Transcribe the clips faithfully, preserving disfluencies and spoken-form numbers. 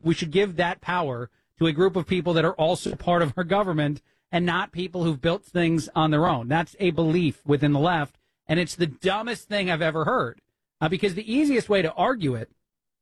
we should give that power to a group of people that are also part of our government and not people who've built things on their own. That's a belief within the left, and it's the dumbest thing I've ever heard. Uh, because the easiest way to argue it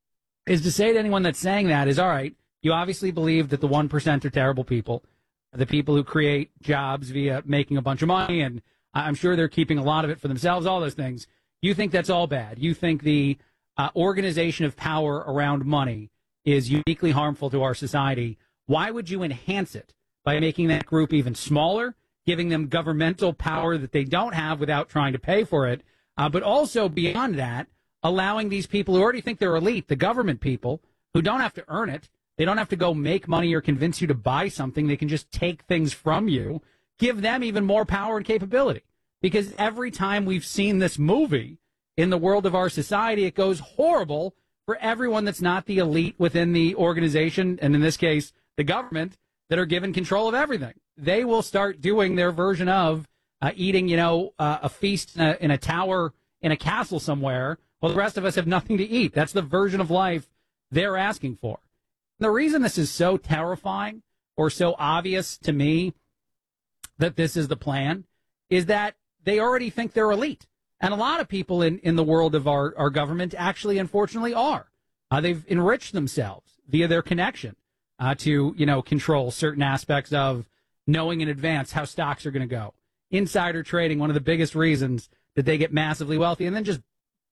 is to say to anyone that's saying that is, all right, you obviously believe that the one percent are terrible people, the people who create jobs via making a bunch of money, and I'm sure they're keeping a lot of it for themselves, all those things. You think that's all bad. You think the uh, organization of power around money is uniquely harmful to our society. Why would you enhance it by making that group even smaller, giving them governmental power that they don't have without trying to pay for it, uh, but also beyond that, allowing these people who already think they're elite, the government people, who don't have to earn it, they don't have to go make money or convince you to buy something, they can just take things from you, give them even more power and capability. Because every time we've seen this movie in the world of our society, it goes horrible for everyone that's not the elite within the organization, and in this case, the government, that are given control of everything. They will start doing their version of uh, eating, you know, uh, a feast in a, in a tower in a castle somewhere, while the rest of us have nothing to eat. That's the version of life they're asking for. And the reason this is so terrifying or so obvious to me that this is the plan is that they already think they're elite. And a lot of people in, in the world of our, our government actually, unfortunately, are. Uh, they've enriched themselves via their connection uh, to, you know, control certain aspects of knowing in advance how stocks are going to go. Insider trading, one of the biggest reasons that they get massively wealthy, and then just,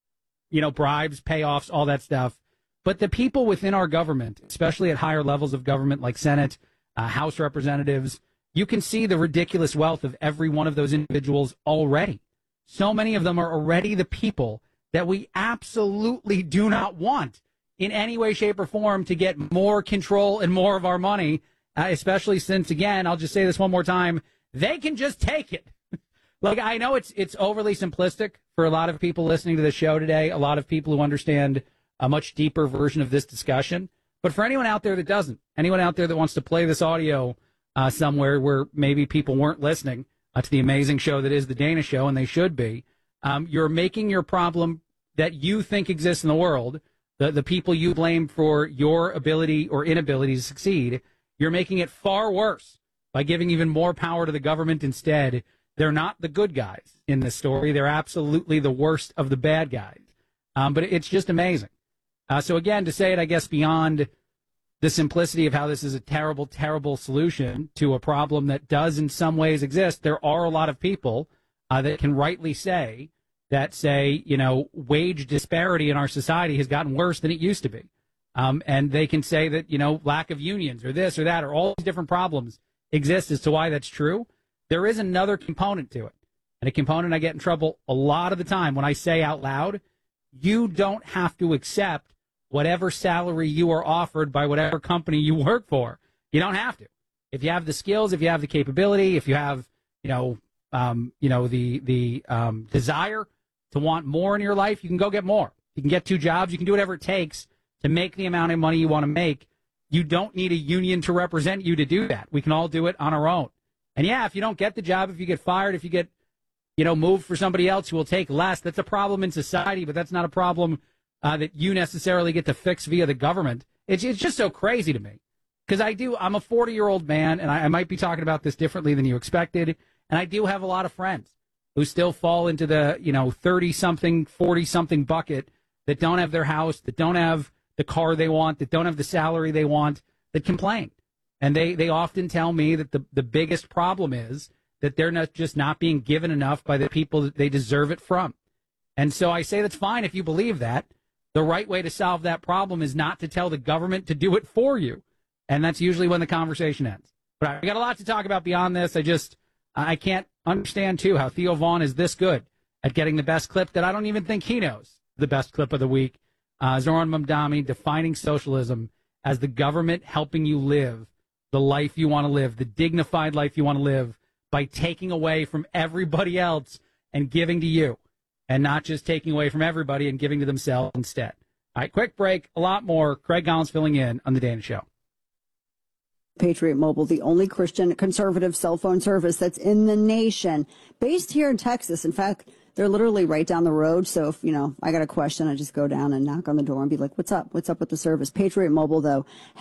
you know, bribes, payoffs, all that stuff. But the people within our government, especially at higher levels of government like Senate, uh, House representatives, you can see the ridiculous wealth of every one of those individuals already. So many of them are already the people that we absolutely do not want in any way, shape, or form to get more control and more of our money, uh, especially since, again, I'll just say this one more time, they can just take it. Like, I know it's it's overly simplistic for a lot of people listening to the show today, a lot of people who understand a much deeper version of this discussion. But for anyone out there that doesn't, anyone out there that wants to play this audio uh, somewhere where maybe people weren't listening uh, to the amazing show that is The Dana Show, and they should be, um, you're making your problem that you think exists in the world, the, the people you blame for your ability or inability to succeed, you're making it far worse by giving even more power to the government instead. They're not the good guys in this story. They're absolutely the worst of the bad guys. Um, but it's just amazing. Uh, so, again, to say it, I guess, beyond the simplicity of how this is a terrible, terrible solution to a problem that does in some ways exist, there are a lot of people uh, that can rightly say that say, you know, wage disparity in our society has gotten worse than it used to be. Um, and they can say that, you know, lack of unions or this or that or all these different problems exist as to why that's true. There is another component to it, and a component I get in trouble a lot of the time when I say out loud, you don't have to accept whatever salary you are offered by whatever company you work for. You don't have to. If you have the skills, if you have the capability, if you have, you know, um, you know, the the um, desire to want more in your life, you can go get more. You can get two jobs. You can do whatever it takes to make the amount of money you want to make. You don't need a union to represent you to do that. We can all do it on our own. And, yeah, if you don't get the job, if you get fired, if you get, you know, moved for somebody else who will take less, that's a problem in society, but that's not a problem uh, that you necessarily get to fix via the government. It's, it's just so crazy to me. Because I do, I'm a forty-year-old man, and I, I might be talking about this differently than you expected, and I do have a lot of friends who still fall into the, you know, thirty-something, forty-something bucket that don't have their house, that don't have the car they want, that don't have the salary they want, that complain. And they, they often tell me that the, the biggest problem is that they're not just not being given enough by the people that they deserve it from. And so I say that's fine if you believe that. The right way to solve that problem is not to tell the government to do it for you. And that's usually when the conversation ends. But I got a lot to talk about beyond this. I just, I can't understand, too, how Theo Vaughn is this good at getting the best clip that I don't even think he knows the best clip of the week. Uh, Zoran Mamdani defining socialism as the government helping you live the life you want to live, the dignified life you want to live, by taking away from everybody else and giving to you, and not just taking away from everybody and giving to themselves instead. All right, quick break, a lot more. Craig Collins filling in on The Dana Show. Patriot Mobile, the only Christian conservative cell phone service that's in the nation, based here in Texas. In fact, they're literally right down the road. So if, you know, I got a question, I just go down and knock on the door and be like, what's up? What's up with the service? Patriot Mobile, though,